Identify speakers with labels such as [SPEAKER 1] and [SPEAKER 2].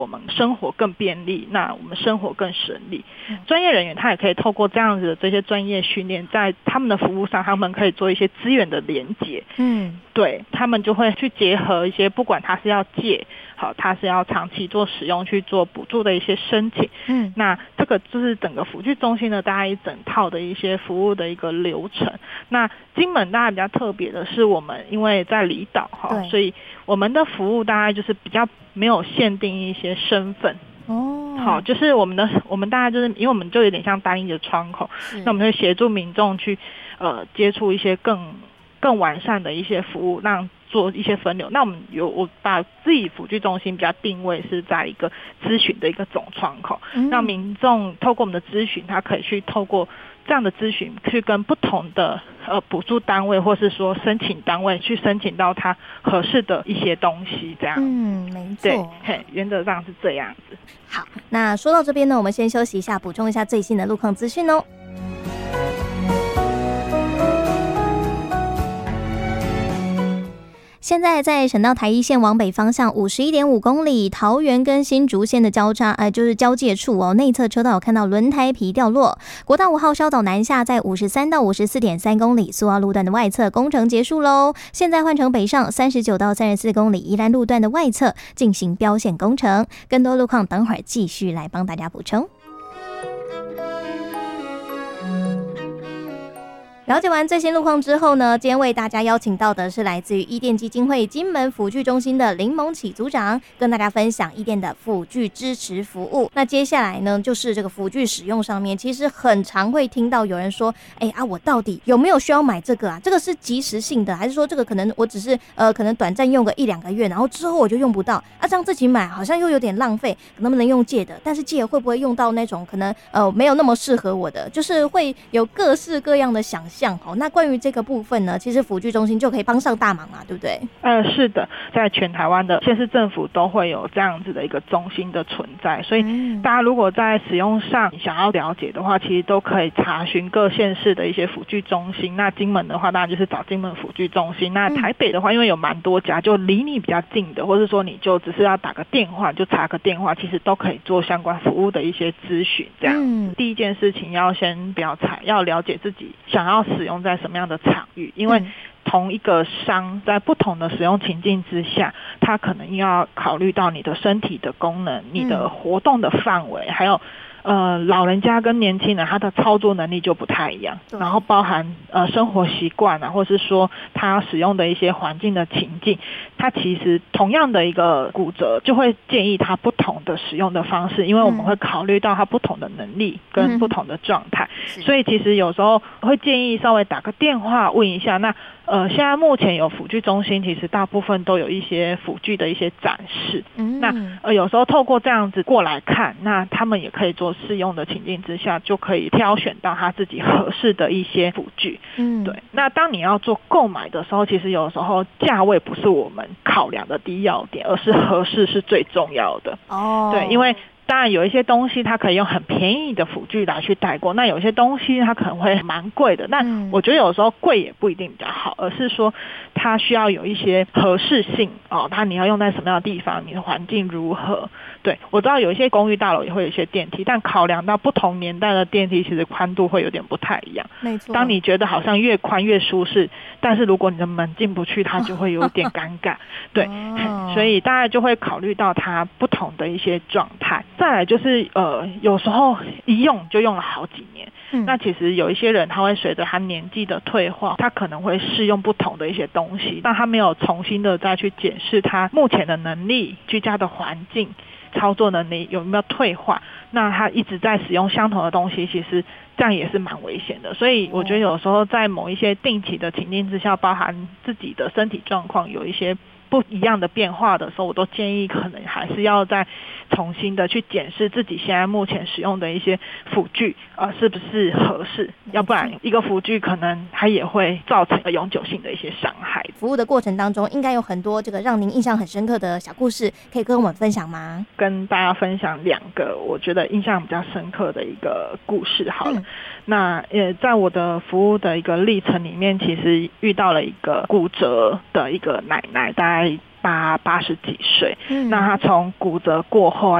[SPEAKER 1] 我们生活更便利，那我们生活更省力。专业人员他也可以透过这样子的这些专业训练，在他们的服务上他们可以做一些资源的连结，对，他们就会去结合一些不管他是要借好，他是要长期做使用去做补助的一些申请，那这个就是整个辅具中心的大概一整套的一些服务的一个流程。那金门大概比较特别的是，我们因为在离岛哈，所以我们的服务大概就是比较没有限定一些身份。好，就是我们大概就是因为我们就有点像单一的窗口，那我们会协助民众去接触一些更完善的一些服务，让做一些分流。那我把自己辅具中心比较定位是在一个咨询的一个总窗口，让民众透过我们的咨询，他可以去透过这样的咨询去跟不同的补助单位或是说申请单位去申请到他合适的一些东西，这样。
[SPEAKER 2] 没错，
[SPEAKER 1] 对，原则上是这样子。
[SPEAKER 2] 好，那说到这边呢，我们先休息一下，补充一下最新的路况资讯哦。现在在省道台一线往北方向51.5公里，桃园跟新竹线的就是交界处哦，内侧车道有看到轮胎皮掉落。国道5号烧岛南下在53到54.3公里，苏澳路段的外侧工程结束喽。现在换成北上39到34公里，宜兰路段的外侧进行标线工程。更多路况等会儿继续来帮大家补充。了解完最新路况之后呢，今天为大家邀请到的是来自于伊甸基金会金门辅具中心的林蒙启组长，跟大家分享伊甸的辅具支持服务。那接下来呢，就是这个辅具使用上面，其实很常会听到有人说，我到底有没有需要买这个啊？这个是即时性的，还是说这个可能我只是可能短暂用个1-2个月，然后之后我就用不到啊？这样自己买好像又有点浪费，能不能用借的？但是借会不会用到那种可能没有那么适合我的？就是会有各式各样的想象。那关于这个部分呢，其实辅具中心就可以帮上大忙嘛，对不对？
[SPEAKER 1] 是的，在全台湾的县市政府都会有这样子的一个中心的存在，所以大家如果在使用上想要了解的话，其实都可以查询各县市的一些辅具中心。那金门的话，当然就是找金门辅具中心。那台北的话，因为有蛮多家，就离你比较近的，或是说你就只是要打个电话，就查个电话，其实都可以做相关服务的一些咨询。这样，第一件事情要先不要踩，要了解自己想要使用在什么样的场域，因为同一个伤在不同的使用情境之下，它可能要考虑到你的身体的功能、你的活动的范围，还有老人家跟年轻人他的操作能力就不太一样，然后包含生活习惯啊，或是说他使用的一些环境的情境，他其实同样的一个骨折就会建议他不同的使用的方式，因为我们会考虑到他不同的能力跟不同的状态，所以其实有时候会建议稍微打个电话问一下。那现在目前有辅具中心，其实大部分都有一些辅具的一些展示，那有时候透过这样子过来看，那他们也可以做适用的情境之下，就可以挑选到他自己合适的一些辅具。对。那当你要做购买的时候，其实有时候价位不是我们考量的第一要点，而是合适是最重要的。对，因为当然有一些东西它可以用很便宜的辅具来去代过，那有些东西它可能会蛮贵的，那我觉得有时候贵也不一定比较好，而是说它需要有一些合适性它你要用在什么样的地方，你的环境如何。对，我知道有一些公寓大楼也会有一些电梯，但考量到不同年代的电梯其实宽度会有点不太一样。
[SPEAKER 2] 没错，
[SPEAKER 1] 当你觉得好像越宽越舒适，但是如果你的门进不去，它就会有点尴尬。对，所以大家就会考虑到它不同的一些状态。再来就是有时候一用就用了好几年，那其实有一些人他会随着他年纪的退化，他可能会适用不同的一些东西，但他没有重新的再去检视他目前的能力、居家的环境、操作能力有没有退化，那他一直在使用相同的东西，其实这样也是蛮危险的。所以我觉得有时候在某一些定期的情境之下，包含自己的身体状况有一些不一样的变化的时候，我都建议可能还是要再重新的去检视自己现在目前使用的一些辅具是不是合适，要不然一个辅具可能它也会造成永久性的一些伤害。
[SPEAKER 2] 服务的过程当中应该有很多这个让您印象很深刻的小故事，可以跟我们分享吗？
[SPEAKER 1] 跟大家分享2个我觉得印象比较深刻的一个故事好了。那在我的服务的一个历程里面，其实遇到了一个骨折的一个奶奶，大概 80几岁，那他从骨折过后啊，